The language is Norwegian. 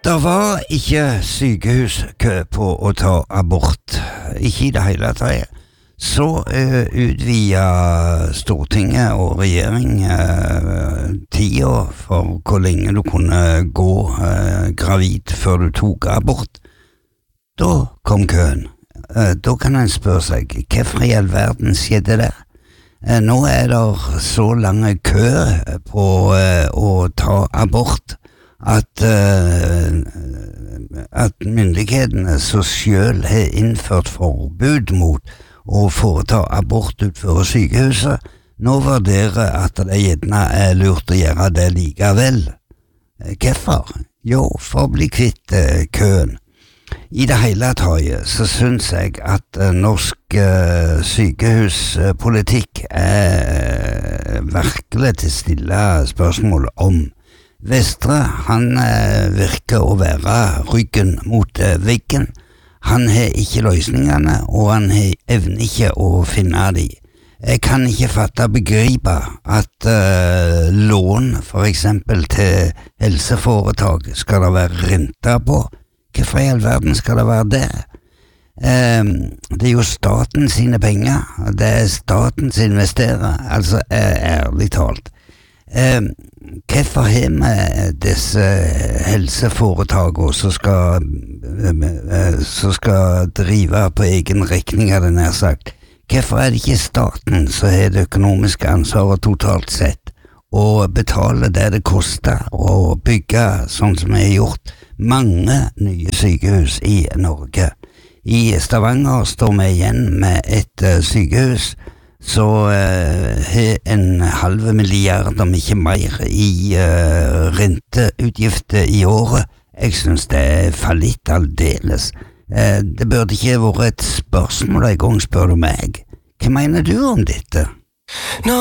Det var ikke sykehuskø på å ta abort, ikke i det hele tatt. Så utvidet Stortinget og regjering tida for hvor lenge du kunne gå gravid før du tok abort. Da kom køen. Da kan en spørre seg, hvorfor i all verden skjedde det? Nå det så lange kø på å ta abort at myndighetene så selv har innført forbud mot å foreta abort utenfor sykehuset, nå vurderer at det gjerne lurt å gjøre det likevel. Hvorfor? Jo, for å bli kvitt køen. I det hele tatt så synes jeg at norsk sykehuspolitikk virkelig til stille spørsmål om. Vestre, han virker å være ryggen mot veggen. Han har ikke løsningene, og han evner ikke å finne de. Jeg kan ikke begripe at lån, for eksempel til helseforetak, skal det være rente på. Hvorfor i all verden skal det være det? Det jo staten sine penger, det staten som investerer, altså ærlig talt. Hvorfor har vi disse helseforetakene som skal drive på egen regning, hadde jeg nær sagt? Hvorfor det ikke staten som har det økonomiske ansvaret totalt sett, og betaler det koster å bygge, sånn som vi har gjort, mange nye sykehus i Norge? I Stavanger står vi igjen med et sykehus så har 500 milliard, om ikke mer, i renteutgifter i året. Jeg synes det fallitt aldeles. Det burde ikke vært et spørsmål en gang, spør du meg. Hva mener du om dette? No.